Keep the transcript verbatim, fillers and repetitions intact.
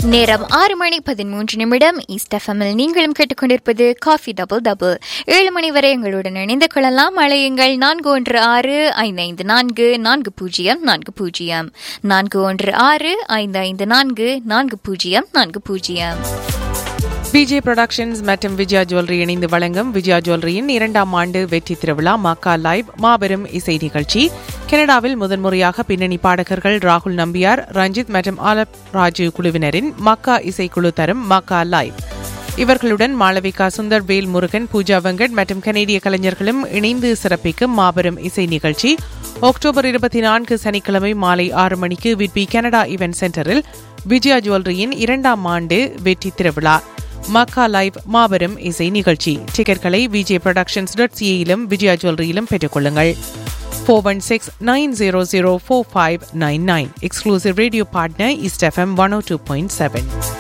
நேரம் ஆறு மணி பதிமூன்று நிமிடம். ஈஸ்ட் எஃப்எம்மில் நீங்களும் கேட்டுக்கொண்டிருப்பது காஃபி டபுள் டபுள். ஏழு மணி வரை எங்களுடன் இணைந்து கொள்ளலாம். அழையுங்கள் நான்கு ஒன்று ஆறு ஐந்து ஐந்து நான்கு நான்கு பூஜ்ஜியம் நான்கு பூஜ்ஜியம் நான்கு ஒன்று ஆறு ஐந்து ஐந்து நான்கு நான்கு பூஜ்ஜியம் நான்கு பூஜ்ஜியம். விஜய் புரொடக்ஷன்ஸ் மற்றும் விஜயா ஜுவல்லரி இணைந்து வழங்கும் விஜயா ஜுவல்லரியின் இரண்டாம் ஆண்டு வெற்றி திருவிழா மக்கா லைவ் மாபெரும் இசை நிகழ்ச்சி. கனடாவில் முதன்முறையாக பின்னணி பாடகர்கள் ராகுல் நம்பியார், ரஞ்சித் மற்றும் ஆலப் ராஜு குழுவினரின் மக்கா இசைக்குழு தரும் மக்கா லைவ். இவர்களுடன் மாளவிகா, சுந்தர், வேல் முருகன், பூஜா வெங்கட் மற்றும் கனேடிய கலைஞர்களும் இணைந்து சிறப்பிக்கும் மாபெரும் இசை நிகழ்ச்சி அக்டோபர் இருபத்தி நான்கு சனிக்கிழமை மாலை ஆறு மணிக்கு விட்பி கனடா ஈவென்ட் சென்டரில் விஜயா ஜுவல்லரியின் இரண்டாம் ஆண்டு வெற்றி திருவிழா மக்கா லைவ் மாபெரும் இசை நிகழ்ச்சி. டிக்கெட்களை விஜய் புரொடக்ஷன்ஸ் டாட் சிஏயிலும் விஜயா ஜுவல்லரியிலும் பெற்றுக்கொள்ளுங்கள். four one six nine zero zero four five nine nine. Exclusive radio partner East F M one oh two point seven.